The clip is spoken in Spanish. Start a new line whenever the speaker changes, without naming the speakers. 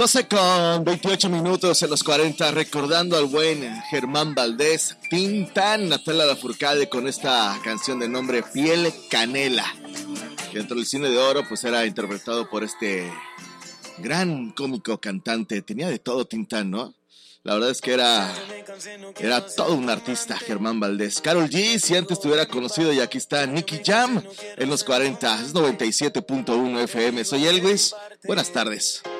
12:28 en los 40, recordando al buen Germán Valdés, Tintán, Natalia Lafourcade con esta canción de nombre Piel Canela, que dentro del cine de oro pues era interpretado por este gran cómico cantante. Tenía de todo Tintán, ¿no? La verdad es que era todo un artista, Germán Valdés. Karol G, si antes te hubiera conocido, y aquí está Nicky Jam en los 40, es 97.1 FM. Soy Elvis, buenas tardes.